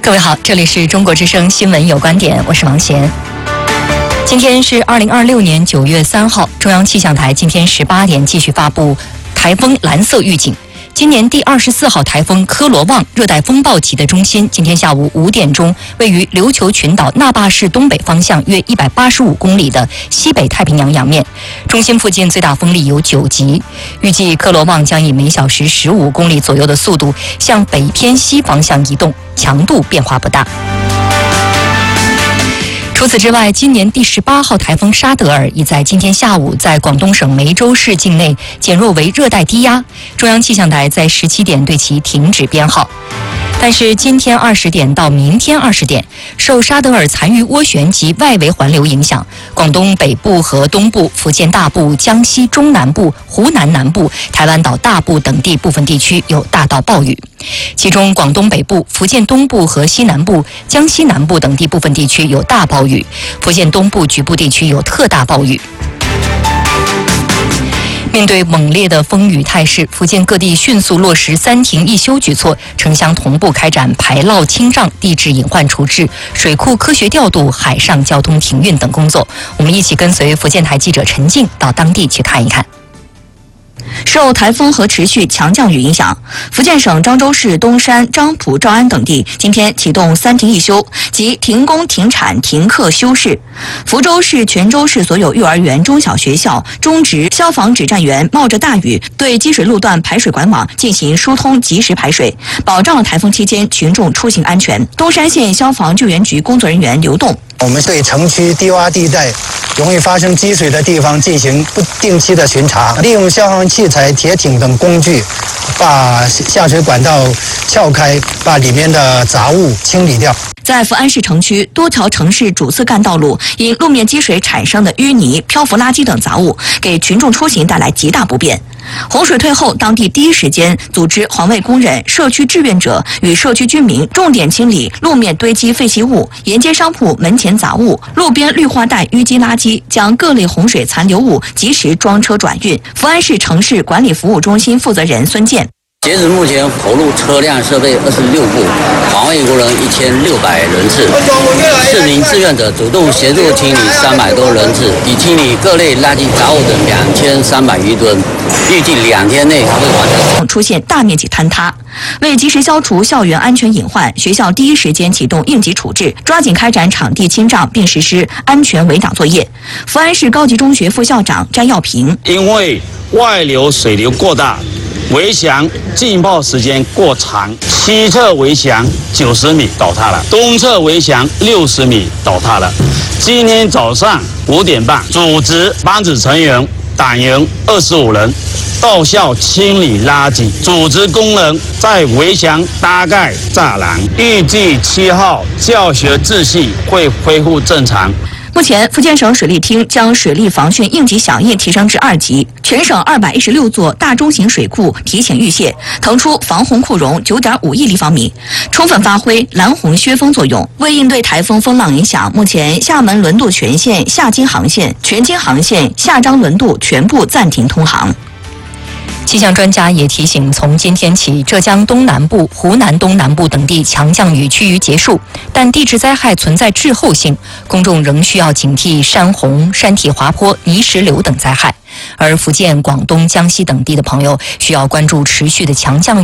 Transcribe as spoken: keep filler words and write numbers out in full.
各位好，这里是中国之声新闻有观点，我是王贤。今天是二零二六年九月三号，中央气象台今天十八点继续发布台风蓝色预警。今年第二十四号台风科罗旺热带风暴级的中心，今天下午五点钟位于琉球群岛那霸市东北方向约一百八十五公里的西北太平洋洋面，中心附近最大风力有九级。预计科罗旺将以每小时十五公里左右的速度向北偏西方向移动，强度变化不大。除此之外，今年第十八号台风沙德尔已在今天下午在广东省梅州市境内减弱为热带低压，中央气象台在十七点对其停止编号。但是今天二十点到明天二十点，受沙德尔残余涡旋及外围环流影响，广东北部和东部、福建大部、江西中南部、湖南南部、台湾岛大部等地部分地区有大到暴雨。其中广东北部、福建东部和西南部、江西南部等地部分地区有大暴雨，福建东部局部地区有特大暴雨。面对猛烈的风雨态势，福建各地迅速落实三停一休举措，城乡同步开展排涝清障、地质隐患处置、水库科学调度、海上交通停运等工作。我们一起跟随福建台记者陈静到当地去看一看。 受台风和持续强降雨影响，福建省漳州市东山、漳浦、诏安等地今天启动三停一休，即停工、停产、停课休市。福州市、泉州市所有幼儿园、中小学校、中职消防指战员冒着大雨，对积水路段排水管网进行疏通，及时排水，保障了台风期间群众出行安全。东山县消防救援局工作人员刘栋。 我们对城区低洼地带容易发生积水的地方进行不定期的巡查，利用消防器材、铁艇等工具，把下水管道撬开，把里面的杂物清理掉。 在福安市城区，多条城市主次干道路因路面积水产生的淤泥、漂浮垃圾等杂物，给群众出行带来极大不便。洪水退后，当地第一时间组织环卫工人、社区志愿者与社区居民重点清理路面堆积废弃物、沿街商铺门前杂物、路边绿化带淤积垃圾，将各类洪水残留物及时装车转运。福安市城市管理服务中心负责人孙健。 截止目前，投入车辆设备二十六部，环卫工人一千六百人次，市民志愿者主动协助清理三百多人次，已清理各类垃圾杂物等两千三百余吨，预计两天内会完成。 出现大面积坍塌，为及时消除校园安全隐患，学校第一时间启动应急处置，抓紧开展场地清障，并实施安全围挡作业。福安市高级中学副校长詹耀平， 因为外流水流过大，围墙浸泡时间过长，西侧围墙九十米倒塌了，东侧围墙六十米倒塌了。今天早上五点半，组织班子成员党员二十五人到校清理垃圾，组织工人在围墙搭盖栅栏，预计七号教学秩序会恢复正常。 目前，福建省水利厅将水利防汛应急响应提升至二级，全省二百一十六座大中型水库提前预泄，腾出防洪库容九点五亿立方米，充分发挥拦洪削风作用。为应对台风风浪影响，目前厦门轮渡全线、厦金航线、全金航线、厦漳轮渡全部暂停通航。 气象专家也提醒，从今天起，浙江东南部、湖南东南部等地强降雨趋于结束，但地质灾害存在滞后性，公众仍需要警惕山洪、山体滑坡、泥石流等灾害。而福建、广东、江西等地的朋友需要关注持续的强降雨。